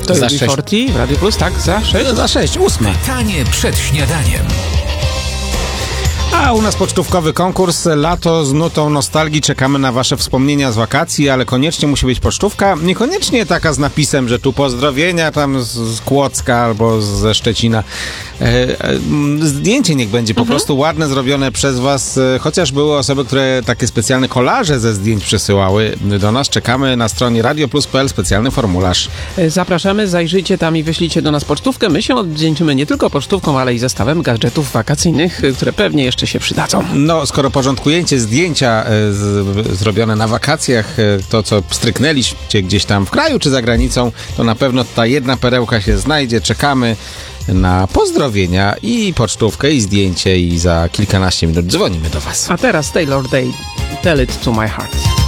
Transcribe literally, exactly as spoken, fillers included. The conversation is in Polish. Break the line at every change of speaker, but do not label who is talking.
To
za
jest
sześć.
czterdzieści w Radio Plus, tak? Za sześć?
Za sześć, ósme.
Pytanie przed śniadaniem.
A u nas pocztówkowy konkurs Lato z nutą nostalgii. Czekamy na wasze wspomnienia z wakacji, ale koniecznie musi być pocztówka. Niekoniecznie taka z napisem, że tu pozdrowienia tam z, z Kłodzka albo ze Szczecina. E, e, zdjęcie niech będzie po
Mhm. prostu
ładne, zrobione przez was. E, chociaż były osoby, które takie specjalne kolaże ze zdjęć przesyłały do nas. Czekamy na stronie radio plus kropka p l specjalny formularz.
Zapraszamy, zajrzyjcie tam i wyślijcie do nas pocztówkę. My się odwdzięczymy nie tylko pocztówką, ale i zestawem gadżetów wakacyjnych, które pewnie jeszcze się przydadzą.
No, skoro porządkujecie zdjęcia e, z, zrobione na wakacjach, e, to co stryknęliście gdzieś tam w kraju czy za granicą, to na pewno ta jedna perełka się znajdzie. Czekamy na pozdrowienia i pocztówkę i zdjęcie i za kilkanaście minut dzwonimy do was.
A teraz Taylor Day, Tell It To My Heart.